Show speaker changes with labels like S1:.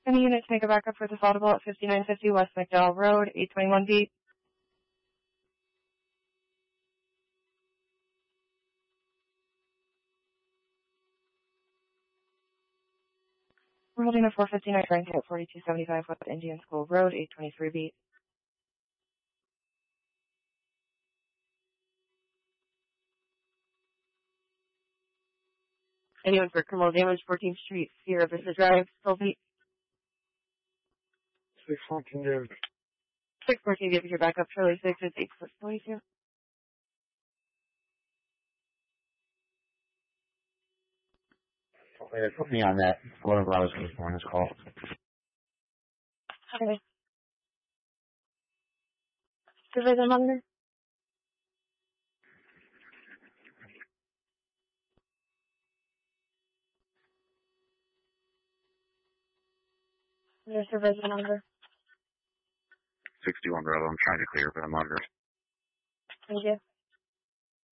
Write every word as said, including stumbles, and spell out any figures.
S1: Any unit to make a backup for this audible at fifty-nine fifty West McDowell Road, eight twenty-one beat. We're holding a four fifty-nine Frank at forty-two seventy-five West Indian School Road, eight twenty-three beat. Anyone for criminal damage, fourteenth Street, Sierra Vista Drive, twelve beat.
S2: six fourteen David.
S1: six fourteen David, your backup, Charlie six, it's eight forty-two.
S2: Okay, put me on that. Whatever I was going for in this call.
S1: Okay. Supervisor Munger? There's Supervisor Munger.
S3: sixty-one Bravo, I'm trying to clear, but I'm under.
S1: Thank you.